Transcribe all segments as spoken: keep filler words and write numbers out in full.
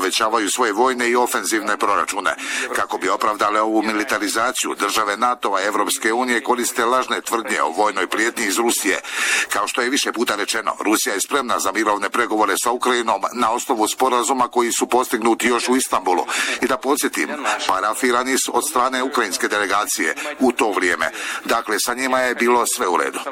povećavaju svoje vojne i ofenzivne proračune. Kako bi opravdale ovu militarizaciju, države NATO-a i Evropske unije koriste lažne tvrdnje o vojnoj prijetnji iz Rusije. Kao što je više puta rečeno, Rusija je spremna za mirovne pregovore sa Ukrajinom na osnovu sporazuma koji su postignuti još u Istanbulu. I da podsjetim, parafirani su od strane ukrajinske delegacije u to vrijeme. Dakle, sa njima je bilo sve u redu.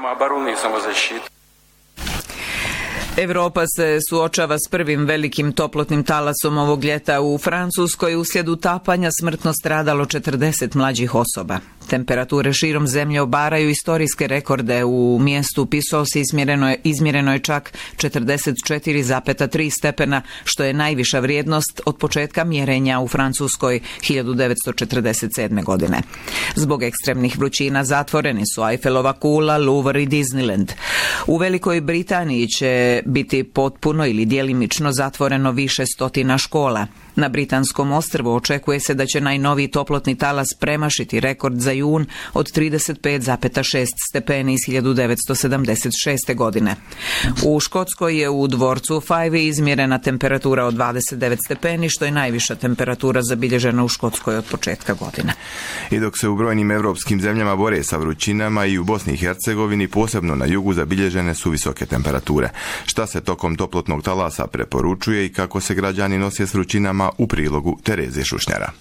Evropa se suočava s prvim velikim toplotnim talasom ovog ljeta. U Francuskoj uslijed utapanja smrtno stradalo četrdeset mlađih osoba. Temperature širom zemlje obaraju istorijske rekorde. U mjestu Pissos izmjereno je, izmjereno je čak četrdeset četiri zarez tri stepena, što je najviša vrijednost od početka mjerenja u Francuskoj hiljadu devetsto četrdeset sedme. godine. Zbog ekstremnih vrućina zatvoreni su Eiffelova kula, Louvre i Disneyland. U Velikoj Britaniji će biti potpuno ili djelimično zatvoreno više stotina škola. Na Britanskom ostrvu očekuje se da će najnoviji toplotni talas premašiti rekord za jun od trideset pet zarez šest stepeni iz hiljadu devetsto sedamdeset šeste. godine. U Škotskoj je u dvorcu Five izmjerena temperatura od dvadeset devet stepeni, što je najviša temperatura zabilježena u Škotskoj od početka godine. I dok se u brojnim evropskim zemljama bore sa vrućinama, i u Bosni i Hercegovini, posebno na jugu, zabilježene su visoke temperature. Šta se tokom toplotnog talasa preporučuje i kako se građani nose s vrućinama, u prilogu Tereze Šušnjara.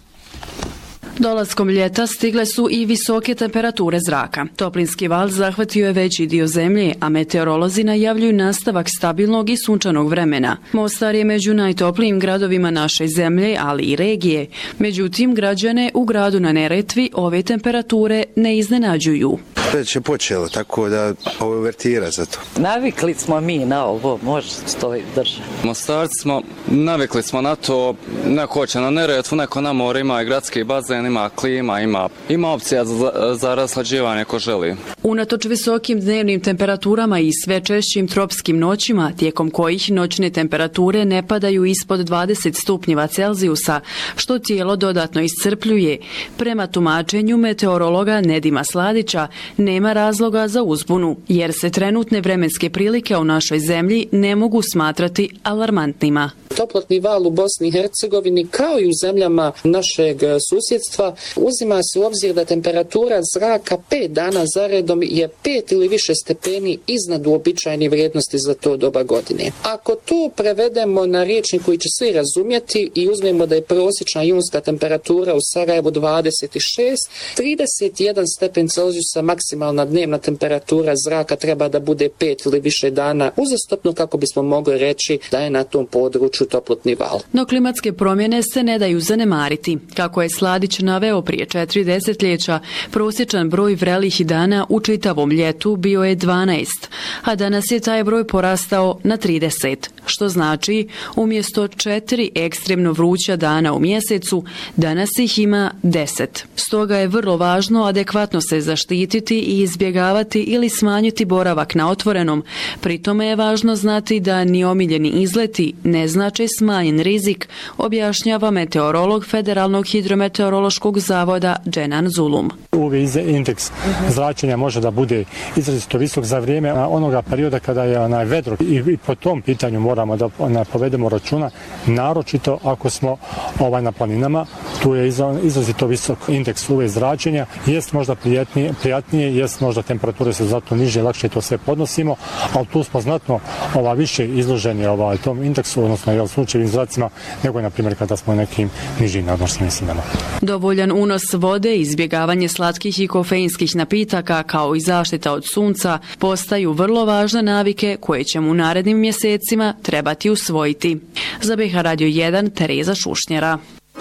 Dolaskom ljeta stigle su i visoke temperature zraka. Toplinski val zahvatio je veći dio zemlje, a meteorolozi najavljuju nastavak stabilnog i sunčanog vremena. Mostar je među najtoplijim gradovima naše zemlje, ali i regije. Međutim, građane u gradu na Neretvi ove temperature ne iznenađuju. Već je počelo, tako da ovo je uvertira za to. Navikli smo mi na ovo, može to držati. Mostarci smo, navikli smo na to, neko hoće na Neretvu, neko na more, ima i gradski bazen, ima klima, ima, ima opcija za, za raslađivanje ko želi. Unatoč visokim dnevnim temperaturama i sve češćim tropskim noćima, tijekom kojih noćne temperature ne padaju ispod dvadeset stupnjeva Celzijusa, što tijelo dodatno iscrpljuje. Prema tumačenju meteorologa Nedima Sladića, nema razloga za uzbunu, jer se trenutne vremenske prilike u našoj zemlji ne mogu smatrati alarmantnima. Toplotni val u Bosni i Hercegovini, kao i u zemljama našeg susjedstva, uzima se u obzir da temperatura zraka pet dana zaredom je pet ili više stepeni iznad uobičajene vrijednosti za to doba godine. Ako to prevedemo na rječnik koji će svi razumjeti i uzmemo da je prosječna junska temperatura u Sarajevu dvadeset šest, trideset jedan stepen Celzijusa maksimalna dnevna temperatura zraka treba da bude pet ili više dana uzastopno, kako bismo mogli reći da je na tom području toplotni val. No klimatske promjene se ne daju zanemariti. Kako je Sladić naveo prije četiri desetljeća, prosječan broj vrelih dana u čitavom ljetu bio je dvanaest, a danas je taj broj porastao na trideset, što znači umjesto četiri ekstremno vruća dana u mjesecu, danas ih ima deset. Stoga je vrlo važno adekvatno se zaštititi i izbjegavati ili smanjiti boravak na otvorenom. Pri tome je važno znati da ni omiljeni izleti ne znači smanjen rizik, objašnjava meteorolog Federalnog hidrometeorološkog zavoda Dženan Zulum. U V indeks zračenja može da bude izrazito visok za vrijeme onoga perioda kada je onaj vedro, i po tom pitanju moramo da ona, povedemo računa, naročito ako smo ovaj na planinama, tu je izrazito visok indeks U V zračenja, jest možda prijatnije, prijatnije jest možda temperature su zato niže, lakše to sve podnosimo, ali tu smo znatno ova, više izloženi ovaj, tom indeksu, odnosno jel, sunčevim zracima, nego na primjer kada smo nekim nižim nadmorskim visinama. Dovoljan unos vode, izbjegavanje slatkih i kofeinskih napitaka, kao i zaštita od sunca, postaju vrlo važne navike koje ćemo u narednim mjesecima trebati usvojiti. Za B H Radio jedan, Tereza Šušnjara.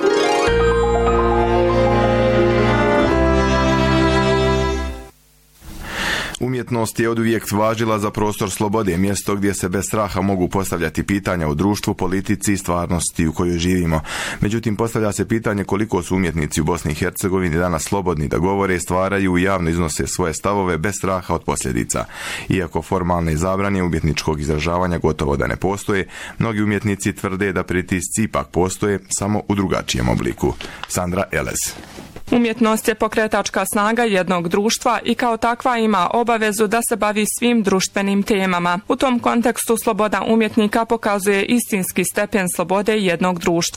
Umjetnost je oduvijek važila za prostor slobode, mjesto gdje se bez straha mogu postavljati pitanja o društvu, politici i stvarnosti u kojoj živimo. Međutim, postavlja se pitanje koliko su umjetnici u Bosni i Hercegovini danas slobodni da govore, stvaraju i javno iznose svoje stavove bez straha od posljedica. Iako formalne zabrane umjetničkog izražavanja gotovo da ne postoje, mnogi umjetnici tvrde da pritisci ipak postoje, samo u drugačijem obliku. Sandra Elez. Umjetnost je pokretačka snaga jednog društva i kao takva ima obavezu da se bavi svim društvenim temama. U tom kontekstu sloboda umjetnika pokazuje istinski stepen slobode jednog društva.